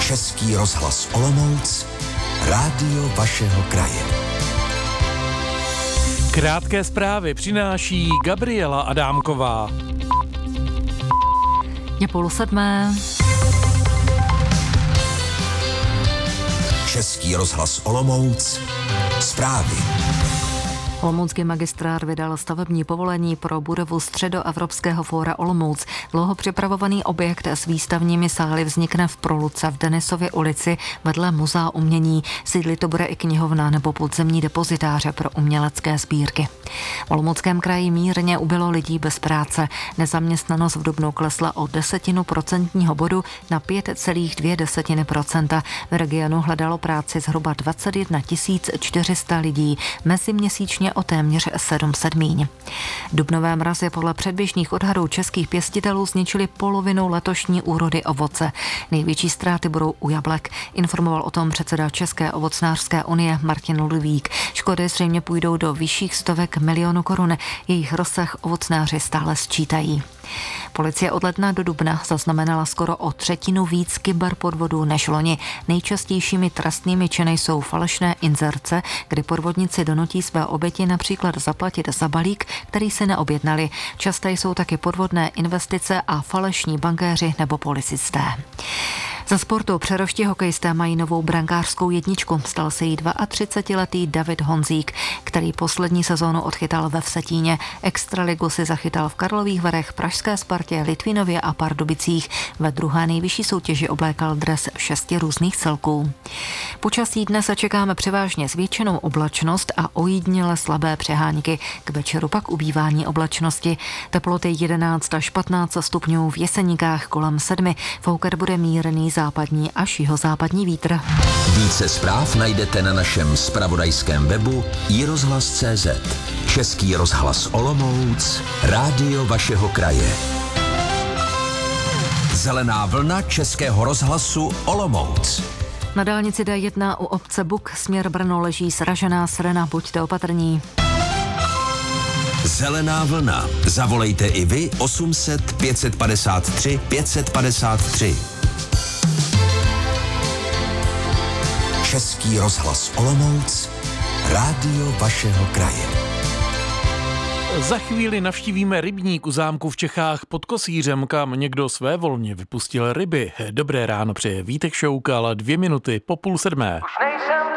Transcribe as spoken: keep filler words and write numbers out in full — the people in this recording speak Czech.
Český rozhlas Olomouc, rádio vašeho kraje. Krátké zprávy přináší Gabriela Adámková. Je půl sedmé. Český rozhlas Olomouc, zprávy. Olomoucký magistrát vydal stavební povolení pro budovu Středoevropského fóra Olomouc. Dlouho připravovaný objekt s výstavními sály vznikne v Proluce v Denisově ulici vedle Muzea umění. Sídlit to bude i knihovna nebo podzemní depozitáře pro umělecké sbírky. V Olomouckém kraji mírně ubylo lidí bez práce. Nezaměstnanost v dubnu klesla o desetinu procentního bodu na pět celá dvě desetiny procenta. V regionu hledalo práci zhruba dvacet jedna tisíc čtyři sta lidí. Meziměsíčně o téměř sedm set míň. Dubnové mrazy podle předběžných odhadů českých pěstitelů zničily polovinu letošní úrody ovoce. Největší ztráty budou u jablek, informoval o tom předseda České ovocnářské unie Martin Ludvík. Škody zřejmě půjdou do vyšších stovek milionů korun. Jejich rozsah ovocnáři stále sčítají. Policie od ledna do dubna zaznamenala skoro o třetinu víc kyberpodvodů než loni. Nejčastějšími trestnými činy jsou falešné inzerce, kdy podvodníci donutí své oběti například zaplatit za balík, který si neobjednali. Časté jsou taky podvodné investice a falešní bankéři nebo policisté. Za sportu přerovští hokejisté mají novou brankářskou jedničku. Stal se jí třicetiletý David Honzík, který poslední sezónu odchytal ve Vsetíně. Extraligu si zachytal v Karlových Varech, Pražské Spartě, Litvínově a Pardubicích. Ve druhé nejvyšší soutěži oblékal dres šesti různých celků. Počasí dnes čekáme převážně zvětšenou oblačnost a ojediněle slabé přehánky. K večeru pak ubývání oblačnosti. Teploty jedenáct až patnáct stupňů, v Jeseníkách kolem sedmi. Foukat bude mírný západní až jihozápadní vítr. Více zpráv najdete na našem zpravodajském webu i rozhlas tečka cé zet. Český rozhlas Olomouc, rádio vašeho kraje. Zelená vlna Českého rozhlasu Olomouc. Na dálnici D jedna u obce Buk směr Brno leží sražená srena, buďte opatrní. Zelená vlna. Zavolejte i vy osm set pět set padesát tři pět set padesát tři. Český rozhlas Olomouc, rádio vašeho kraje. Za chvíli navštívíme rybník u zámku v Čechách pod Kosířem, kam někdo svévolně vypustil ryby. Dobré ráno přeje Vítek Šoukal, dvě minuty po půl sedmé.